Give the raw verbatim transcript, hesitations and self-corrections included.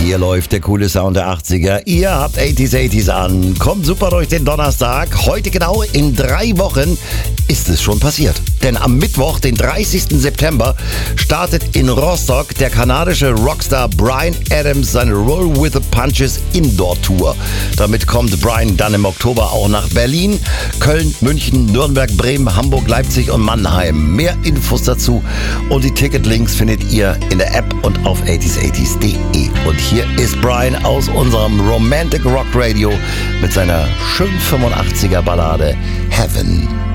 Hier läuft der coole Sound der achtziger. Ihr habt achtziger achtziger an. Kommt super durch den Donnerstag. Heute genau in drei Wochen ist es schon passiert. Denn am Mittwoch, den dreißigsten September, startet in Rostock der kanadische Rockstar Bryan Adams seine Roll with the Punches Indoor Tour. Damit kommt Bryan dann im Oktober auch nach Berlin, Köln, München, Nürnberg, Bremen, Hamburg, Leipzig und Mannheim. Mehr Infos dazu und die Ticketlinks findet ihr in der App und auf achtziger achtziger punkt de. Und hier ist Bryan aus unserem Romantic Rock Radio mit seiner schönen fünfundachtziger Ballade Heaven.